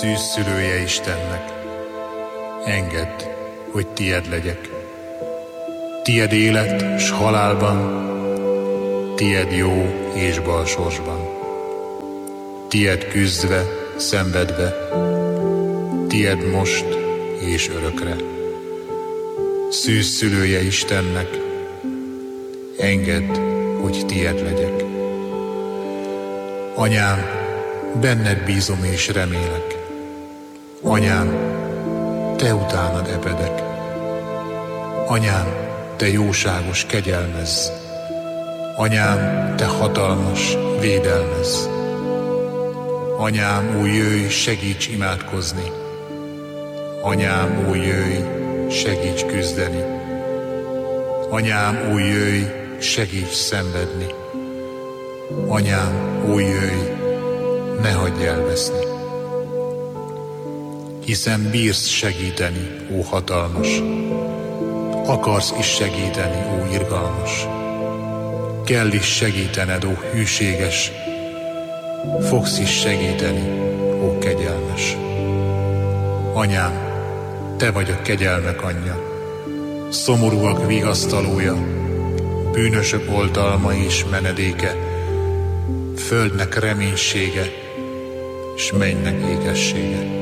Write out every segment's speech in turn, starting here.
Szűzszülője Istennek, engedd, hogy tied legyek. Tied élet s halálban, tied jó és bal sorsban. Tied küzdve, szenvedve, tied most és örökre. Szűzszülője Istennek, engedd, hogy tied legyek. Anyám, benned bízom és remélek. Anyám, te utánad epedek. Anyám, te jóságos, kegyelmezz. Anyám, te hatalmas, védelmezz. Anyám, ó jöjj, segíts imádkozni. Anyám, ó jöjj, segíts küzdeni. Anyám, ó jöjj, segíts szenvedni. Anyám, ó jöjj, ne hagyj elveszni. Hiszen bírsz segíteni, ó hatalmas, akarsz is segíteni, ó irgalmas. Kell is segítened, ó hűséges, fogsz is segíteni, ó kegyelmes. Anyám, te vagy a kegyelmek anyja, szomorúak vigasztalója, bűnösök oltalma és menedéke, földnek reménysége, s mennynek ékessége.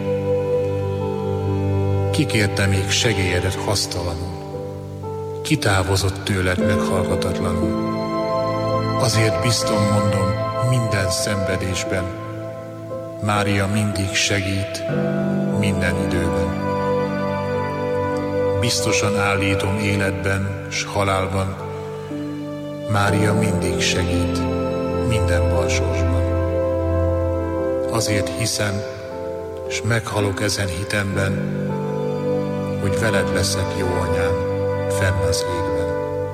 Kikérte még segélyedet hasztalanul, kitávozott tőled meghallgatatlanul. Azért bizton mondom minden szenvedésben, Mária mindig segít, minden időben. Biztosan állítom életben s halálban, Mária mindig segít, minden bal sorsban. Azért hiszem, s meghalok ezen hitemben, hogy veled leszek, jó anyám, fenn az égben.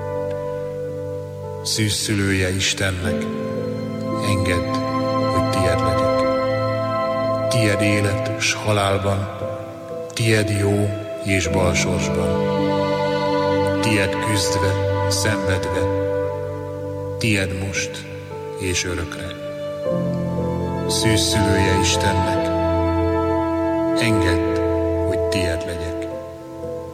Szűzszülője Istennek, engedd, hogy tied legyek. Tied élet s halálban, tied jó és bal sorsban. Tied küzdve, szenvedve, tied most és örökre. Szűzszülője Istennek, engedd, hogy tied legyek.